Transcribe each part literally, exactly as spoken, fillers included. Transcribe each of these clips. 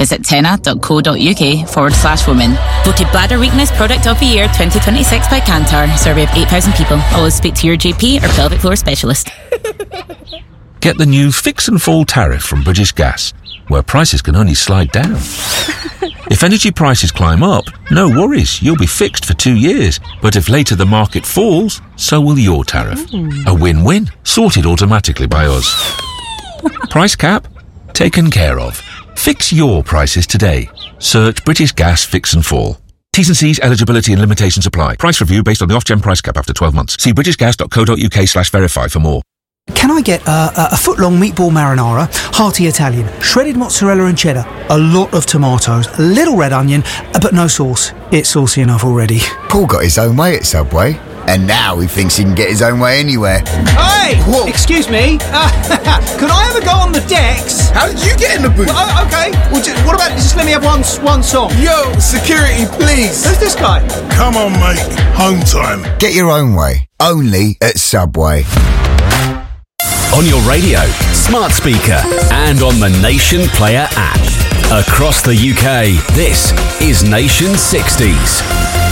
visit tenna.co.uk forward slash women. Voted Bladder Weakness Product of the Year twenty twenty-six by Kantar. Survey of eight thousand people. Always speak to your G P or pelvic floor specialist. Get the new Fix and Fall tariff from British Gas, where prices can only slide down. If energy prices climb up, no worries, you'll be fixed for two years. But if later the market falls, so will your tariff. Mm. A win-win, sorted automatically by us. Price cap? Taken care of. Fix your prices today. Search British Gas Fix and Fall. T's and C's, eligibility and limitations apply. Price review based on the off-gen price cap after twelve months. See britishgas.co.uk slash verify for more. Can I get uh, a foot-long meatball marinara, hearty Italian, shredded mozzarella and cheddar, a lot of tomatoes, a little red onion, but no sauce? It's saucy enough already. Paul got his own way at Subway, and now he thinks he can get his own way anywhere. Hey! Whoa. Excuse me? Uh, can I ever go on the decks? How did you get in the booth? Well, okay. Well, just, what about just let me have one, one song? Yo, security, please. Who's this guy? Come on, mate. Home time. Get your own way. Only at Subway. On your radio, smart speaker, and on the Nation Player app. Across the U K, this is Nation sixties.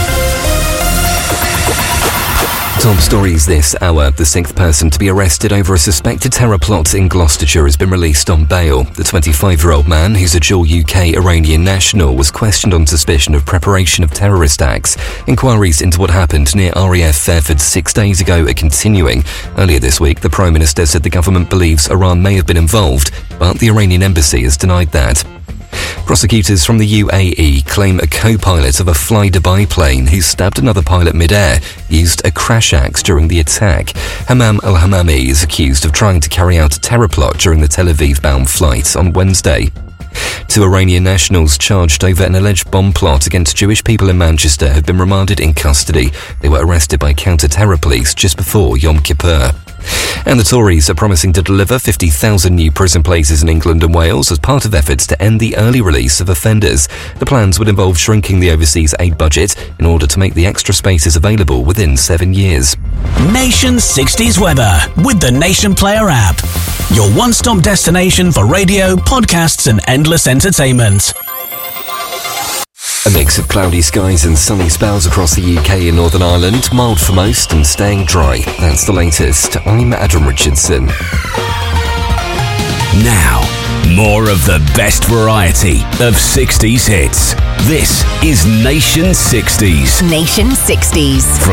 Top stories this hour. The sixth person to be arrested over a suspected terror plot in Gloucestershire has been released on bail. The twenty-five-year-old man, who's a dual U K-Iranian national, was questioned on suspicion of preparation of terrorist acts. Inquiries into what happened near R A F Fairford six days ago are continuing. Earlier this week, the Prime Minister said the government believes Iran may have been involved, but the Iranian embassy has denied that. Prosecutors from the U A E claim a co-pilot of a Fly Dubai plane who stabbed another pilot mid-air used a crash axe during the attack. Hammam al-Hammami is accused of trying to carry out a terror plot during the Tel Aviv-bound flight on Wednesday. Two Iranian nationals charged over an alleged bomb plot against Jewish people in Manchester have been remanded in custody. They were arrested by counter-terror police just before Yom Kippur. And the Tories are promising to deliver fifty thousand new prison places in England and Wales as part of efforts to end the early release of offenders. The plans would involve shrinking the overseas aid budget in order to make the extra spaces available within seven years. Nation sixties weather with the Nation Player app. Your one-stop destination for radio, podcasts and endless entertainment. A mix of cloudy skies and sunny spells across the U K and Northern Ireland, mild for most and staying dry. That's the latest. I'm Adam Richardson. Now, more of the best variety of sixties hits. This is Nation sixties. Nation sixties.